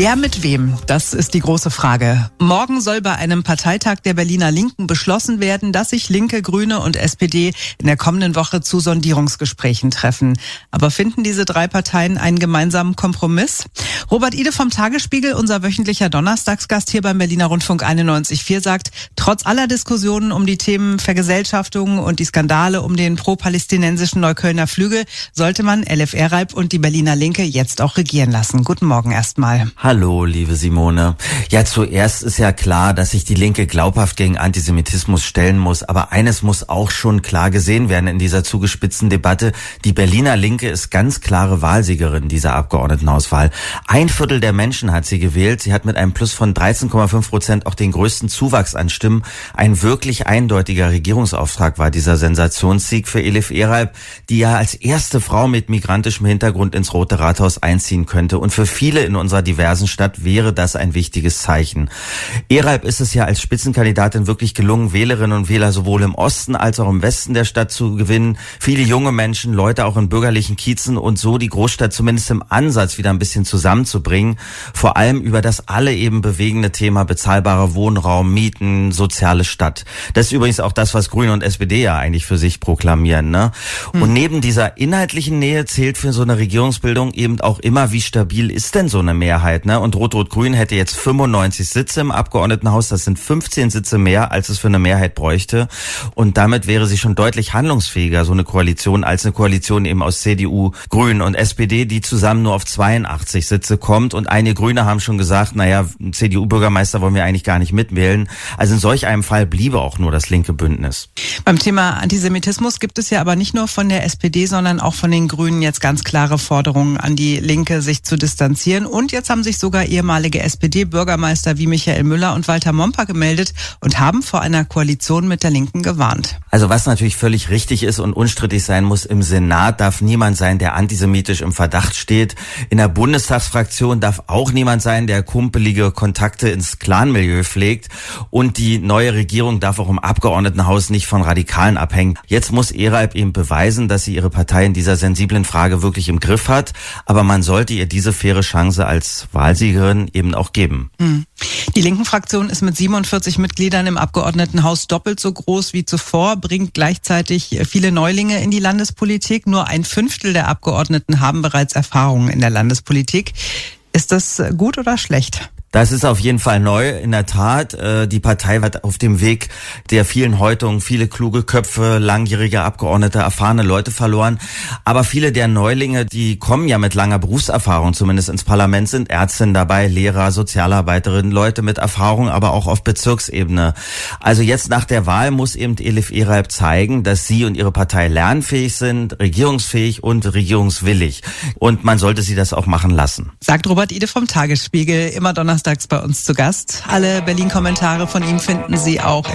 Wer mit wem? Das ist die große Frage. Morgen soll bei einem Parteitag der Berliner Linken beschlossen werden, dass sich Linke, Grüne und SPD in der kommenden Woche zu Sondierungsgesprächen treffen. Aber finden diese drei Parteien einen gemeinsamen Kompromiss? Robert Ide vom Tagesspiegel, unser wöchentlicher Donnerstagsgast hier beim Berliner Rundfunk 91.4, sagt, trotz aller Diskussionen um die Themen Vergesellschaftung und die Skandale um den pro-palästinensischen Neuköllner Flügel sollte man LFR Reib und die Berliner Linke jetzt auch regieren lassen. Guten Morgen erstmal. Hallo, liebe Simone. Ja, zuerst ist ja klar, dass sich die Linke glaubhaft gegen Antisemitismus stellen muss. Aber eines muss auch schon klar gesehen werden in dieser zugespitzten Debatte. Die Berliner Linke ist ganz klare Wahlsiegerin dieser Abgeordnetenhauswahl. 1/4 der Menschen hat sie gewählt. Sie hat mit einem Plus von 13,5% auch den größten Zuwachs an Stimmen. Ein wirklich eindeutiger Regierungsauftrag war dieser Sensationssieg für Elif Eralp, die ja als erste Frau mit migrantischem Hintergrund ins Rote Rathaus einziehen könnte. Und für viele in unserer diversen Stadt wäre das ein wichtiges Zeichen. Eralp ist es ja als Spitzenkandidatin wirklich gelungen, Wählerinnen und Wähler sowohl im Osten als auch im Westen der Stadt zu gewinnen. Viele junge Menschen, Leute auch in bürgerlichen Kiezen und so die Großstadt zumindest im Ansatz wieder ein bisschen zusammenzubringen. Vor allem über das alle eben bewegende Thema bezahlbarer Wohnraum, Mieten, soziale Stadt. Das ist übrigens auch das, was Grüne und SPD ja eigentlich für sich proklamieren, ne? Und neben dieser inhaltlichen Nähe zählt für so eine Regierungsbildung eben auch immer, wie stabil ist denn so eine Mehrheit, ne? Und Rot-Rot-Grün hätte jetzt 95 Sitze im Abgeordnetenhaus. Das sind 15 Sitze mehr, als es für eine Mehrheit bräuchte. Und damit wäre sie schon deutlich handlungsfähiger, so eine Koalition, als eine Koalition eben aus CDU, Grünen und SPD, die zusammen nur auf 82 Sitze kommt. Und einige Grüne haben schon gesagt, naja, CDU-Bürgermeister wollen wir eigentlich gar nicht mitwählen. Also in solch einem Fall bliebe auch nur das linke Bündnis. Beim Thema Antisemitismus gibt es ja aber nicht nur von der SPD, sondern auch von den Grünen jetzt ganz klare Forderungen an die Linke, sich zu distanzieren. Und jetzt haben sich sogar ehemalige SPD-Bürgermeister wie Michael Müller und Walter Momper gemeldet und haben vor einer Koalition mit der Linken gewarnt. Also was natürlich völlig richtig ist und unstrittig sein muss, im Senat darf niemand sein, der antisemitisch im Verdacht steht. In der Bundestagsfraktion darf auch niemand sein, der kumpelige Kontakte ins Clanmilieu pflegt. Und die neue Regierung darf auch im Abgeordnetenhaus nicht von Radikalen abhängen. Jetzt muss Eralp eben beweisen, dass sie ihre Partei in dieser sensiblen Frage wirklich im Griff hat. Aber man sollte ihr diese faire Chance als Wahlsiegerin eben auch geben. Die Linken-Fraktion ist mit 47 Mitgliedern im Abgeordnetenhaus doppelt so groß wie zuvor, bringt gleichzeitig viele Neulinge in die Landespolitik. Nur 1/5 der Abgeordneten haben bereits Erfahrungen in der Landespolitik. Ist das gut oder schlecht? Das ist auf jeden Fall neu, in der Tat. Die Partei hat auf dem Weg der vielen Häutungen viele kluge Köpfe, langjährige Abgeordnete, erfahrene Leute verloren. Aber viele der Neulinge, die kommen ja mit langer Berufserfahrung zumindest ins Parlament, sind Ärztinnen dabei, Lehrer, Sozialarbeiterinnen, Leute mit Erfahrung, aber auch auf Bezirksebene. Also jetzt nach der Wahl muss eben Elif Eralp zeigen, dass sie und ihre Partei lernfähig sind, regierungsfähig und regierungswillig. Und man sollte sie das auch machen lassen. Sagt Robert Ide vom Tagesspiegel, immer donnerstags bei uns zu Gast. Alle Berlin-Kommentare von ihm finden Sie auch